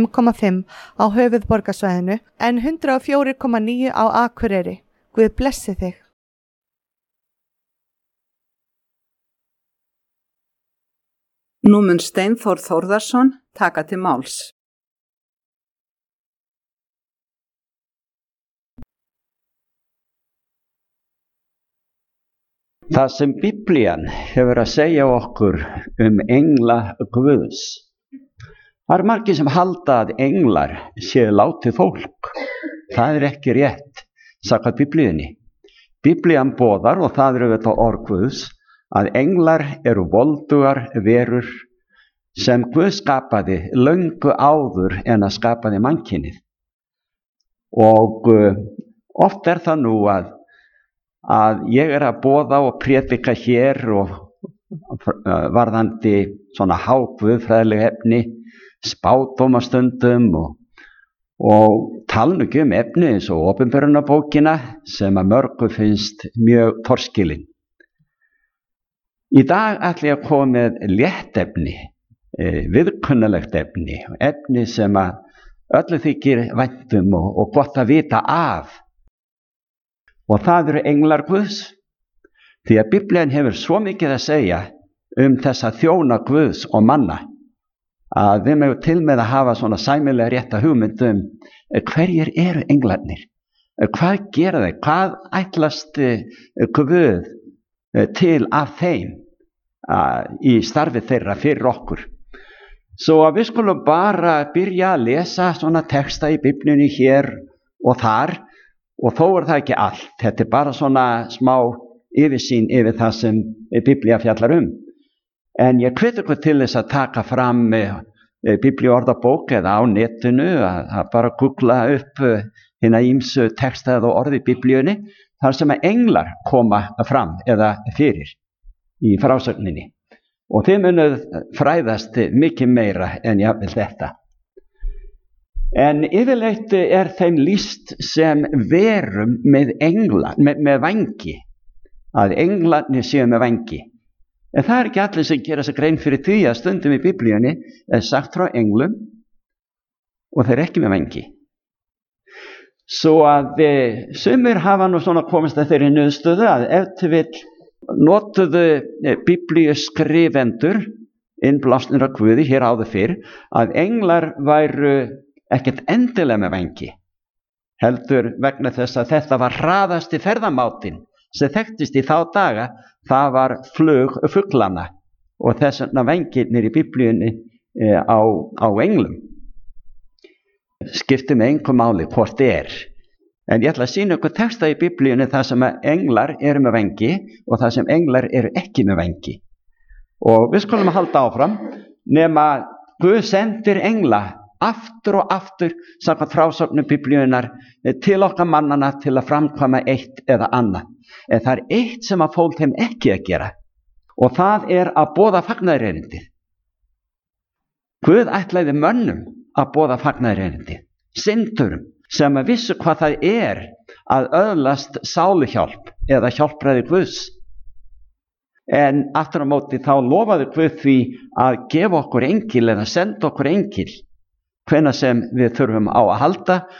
95,5 á höfuðborgarsvæðinu en 104,9 á Akureyri. Guð blessi þig. Nú mun Steinþór Þórðarson taka til máls. Það sem Biblían hefur að segja okkur engla Guðs. Það margir sem halda að englar séu látið fólk. Það ekki rétt, samkvæmt Biblíunni. Biblían boðar, og það auðvitað orð Guðs, að englar eru voldugar verur sem Guð skapaði löngu áður en að skapaði mannkynið. Og oft það nú að ég að boða og prédika hér og varðandi svona háguðfræðileg efni, spádómastundum og tala nú ekki efni eins og opinberunarbókina sem að mörgu finnst mjög torskilin. Í dag ætla ég að koma með létt efni, viðkunnalegt efni sem að öllu þykir væntum og gott að vita af. Og það eru englar Guðs, því að Biblían hefur svo mikið að segja þessa þjóna Guðs og manna, að við megum til með að hafa svona sæmilega rétta hugmynd hverjir eru englarnir, hvað gera þeir, hvað ætlast Guð til af þeim í starfi þeirra fyrir okkur. Svo að við skulum bara byrja að lesa svona texta í Biblíunni hér og þar, og þó það ekki allt, þetta bara svona smá yfirsýn yfir það sem Biblía fjallar En ég hvet ykkur til þess að taka fram biblíuorðabók eða á netinu, að bara googla upp hina ýmsu texta eða orði í Biblíunni, þar sem að englar koma fram eða fyrir í frásögninni. Og þið munuð fræðast mikið meira en jafnvel þetta. En yfirleitt þeim lýst sem verum með engla, með vængi, að englarnir séu með vængi. En það ekki allir sem gera sig grein fyrir því að stundum í Biblíunni sagt frá englum og þeir ekki með vængi. Svo að sumir hafa nú svona komist að þeirri niðurstöðu að ef til vill notuðu Biblíu skrifendur innblásnir af Guði hér áður fyrr að englar væru ekkert endilega með vængi, heldur vegna þess að þetta var hraðasti ferðamátinn sem þekktist í þá daga, það var flug fuglana og þess vegna vængirnir í Biblíunni á englum. Skiptir með engu máli hvort En ég ætla að sýna ykkur texta í Biblíunni þar sem englar eru með vængi og þar sem englar eru ekki með vængi. Og við skulum halda áfram nema Guð sendir engla aftur og aftur samkvæmt frásögnum Biblíunnar til okkar mannana til að framkvæma eitt eða annað. En það eitt sem að fól þeim ekki að gera og það að boða fagnaðarerindið. Guð ætlaði mönnum að boða fagnaðarerindið, syndurum sem að vissu hvað það að öðlast sáluhjálp eða hjálpræði Guðs. En aftur á móti þá lofaði Guð því að gefa okkur engil eða senda okkur engil hvenær sem við þurfum á að halda